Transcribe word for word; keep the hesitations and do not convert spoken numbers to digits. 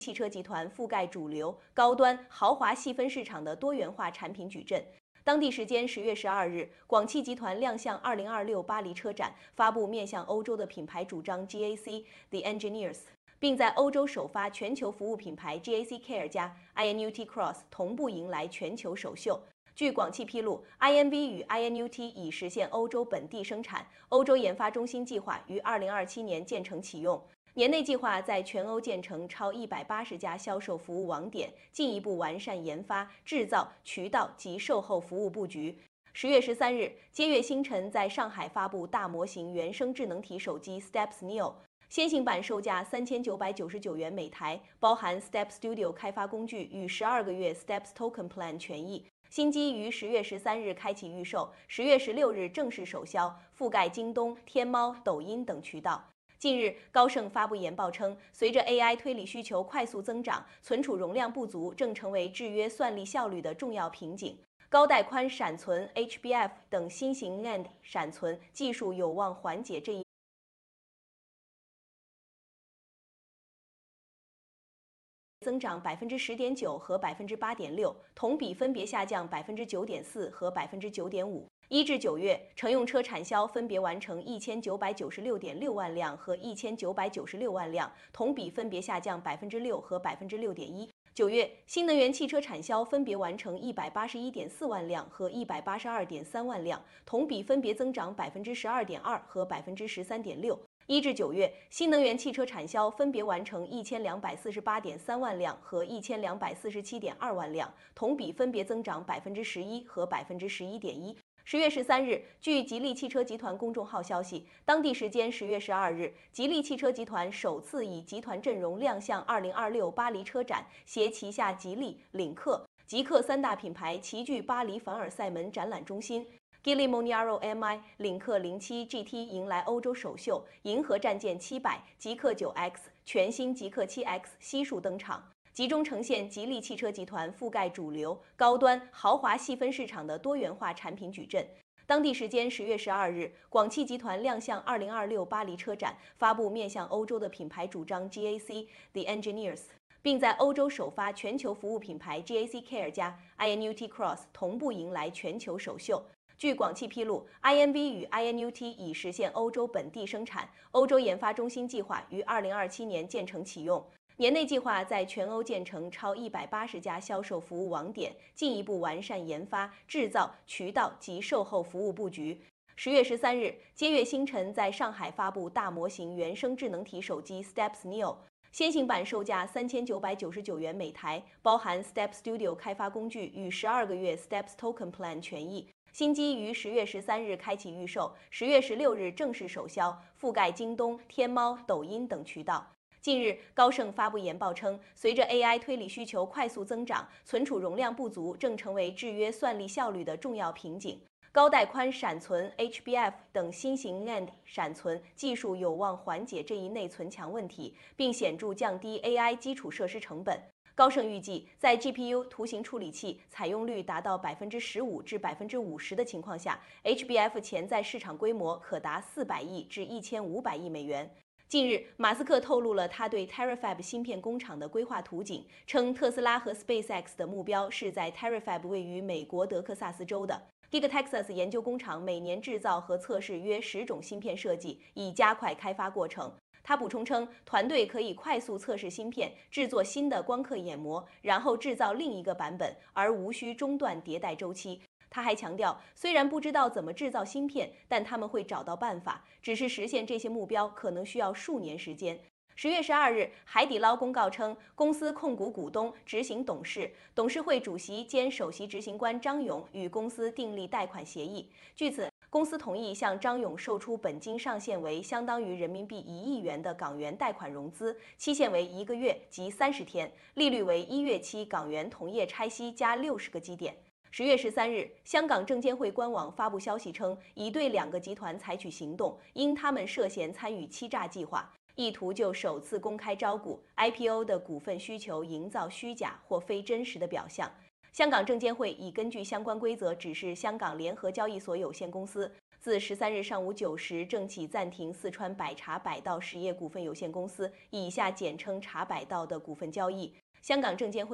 汽车集团覆盖主流、高端、豪华细分市场的多元化产品矩阵。当地时间十月十二日，广汽集团亮相二零二六巴黎车展，发布面向欧洲的品牌主张 G A C The Engineers， 并在欧洲首发全球服务品牌 G A C Care 加 I N U T Cross 同步迎来全球首秀。据广汽披露 ，I N V 与 I N U T 已实现欧洲本地生产，欧洲研发中心计划于二零二七年建成启用。年内计划在全欧建成超一百八十家销售服务网点，进一步完善研发、制造、渠道及售后服务布局。十月十三日，接跃星辰在上海发布大模型原生智能体手机 Steps Neo， 先行版售价三千九百九十九元每台，包含 Step Studio 开发工具与十二个月 Steps Token Plan 权益。新机于十月十三日开启预售，十月十六日正式首销，覆盖京东、天猫、抖音等渠道。近日，高盛发布研报称，随着 A I 推理需求快速增长，存储容量不足正成为制约算力效率的重要瓶颈。高带宽闪存 H B F 等新型 N A N D 闪存技术有望缓解这一增长百分之十点九和百分之八点六，同比分别下降百分之九点四和百分之九点五。一至九月，乘用车产销分别完成一千九百九十六点六万辆和一千九百九十六万辆，同比分别下降百分之六和百分之六点一。九月，新能源汽车产销分别完成一百八十一点四万辆和一百八十二点三万辆，同比分别增长百分之十二点二和百分之十三点六。一至九月，新能源汽车产销分别完成一千两百四十八点三万辆和一千两百四十七点二万辆，同比分别增长百分之十一和百分之十一点一。十月十三日，据吉利汽车集团公众号消息，当地时间十月十二日，吉利汽车集团首次以集团阵容亮相二零二六巴黎车展，携旗下吉利、领克、极氪三大品牌齐聚巴黎凡尔赛门展览中心。Geely Monaro M I、领克零七 G T 迎来欧洲首秀，银河战舰七百、极氪九 X、全新极氪七 X 悉数登场。集中呈现吉利汽车集团覆盖主流、高端、豪华细分市场的多元化产品矩阵。当地时间十月十二日，广汽集团亮相二零二六巴黎车展，发布面向欧洲的品牌主张 G A C The Engineers， 并在欧洲首发全球服务品牌 G A C Care 加 I N U T Cross 同步迎来全球首秀。据广汽披露 ，I N V 与 I N U T 已实现欧洲本地生产，欧洲研发中心计划于二零二七年建成启用。年内计划在全欧建成超一百八十家销售服务网点，进一步完善研发、制造、渠道及售后服务布局。十月十三日，接跃星辰在上海发布大模型原生智能体手机 Steps Neo， 先行版售价三千九百九十九元每台，包含 Step Studio 开发工具与十二个月 Steps Token Plan 权益。新机于十月十三日开启预售，十月十六日正式首销，覆盖京东、天猫、抖音等渠道。近日，高盛发布研报称，随着 A I 推理需求快速增长，存储容量不足正成为制约算力效率的重要瓶颈。高带宽闪存 H B F 等新型 N A N D 闪存技术有望缓解这一内存墙问题，并显著降低 A I 基础设施成本。高盛预计，在 G P U 图形处理器采用率达到百分之十五至百分之五十的情况下 ，H B F 潜在市场规模可达四百亿至一千五百亿美元。近日，马斯克透露了他对 Terafab 芯片工厂的规划图景，称特斯拉和 SpaceX 的目标是在 Terafab 位于美国德克萨斯州的 Gigatexas 研究工厂，每年制造和测试约十种芯片设计，以加快开发过程。他补充称，团队可以快速测试芯片，制作新的光刻眼膜，然后制造另一个版本，而无需中断迭代周期。他还强调，虽然不知道怎么制造芯片，但他们会找到办法，只是实现这些目标可能需要数年时间。十月十二日，海底捞公告称，公司控股股东、执行董事、董事会主席兼首席执行官张勇与公司订立贷款协议。据此，公司同意向张勇售出本金上限为相当于人民币一亿元的港元贷款融资，期限为一个月及三十天，利率为一月期港元同业拆息加六十个基点。十月十三日，香港证监会官网发布消息称，已对两个集团采取行动，因他们涉嫌参与欺诈计划，意图就首次公开招股 I P O 的股份需求营造虚假或非真实的表象。香港证监会已根据相关规则指示香港联合交易所有限公司自十三日上午九时正起暂停四川百茶百道实业股份有限公司（以下简称茶百道）的股份交易。香港证监会